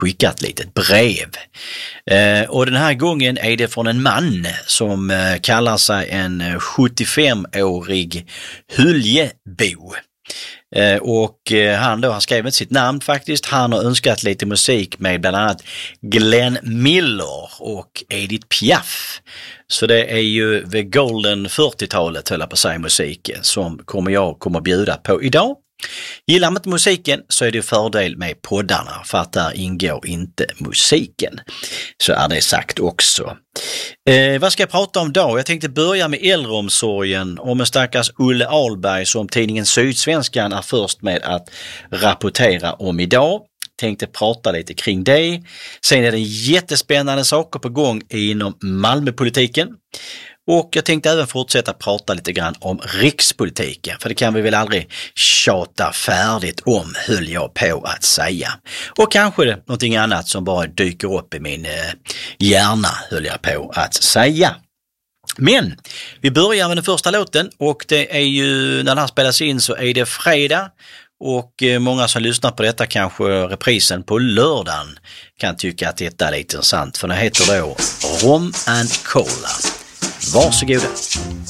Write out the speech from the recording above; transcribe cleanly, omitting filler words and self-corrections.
skicka ett litet brev. Och den här gången är det från en man som kallar sig en 75-årig Hyljebo. Och han skrev inte sitt namn faktiskt. Han har önskat lite musik med bland annat Glenn Miller och Edith Piaf. Så det är ju The Golden 40-talet, höll jag på att säga, musiken som jag kommer bjuda på idag. Gillar man inte musiken så är det fördel med poddarna, för att där ingår inte musiken. Så är det sagt också. Vad ska jag prata om då? Jag tänkte börja med äldreomsorgen, om en stackars Olle Ahlberg som tidningen Sydsvenskan är först med att rapportera om idag. Tänkte prata lite kring det. Sen är det jättespännande saker på gång inom Malmöpolitiken. Och jag tänkte även fortsätta prata lite grann om rikspolitiken, för det kan vi väl aldrig tjata färdigt om, höll jag på att säga. Och kanske det någonting annat som bara dyker upp i min hjärna, höll jag på att säga. Men vi börjar med den första låten, och det är ju, när den här spelas in så är det fredag. Och många som lyssnar på detta, kanske reprisen på lördagen, kan tycka att detta är lite intressant, för den heter då Rom and Cola. Varsågoda.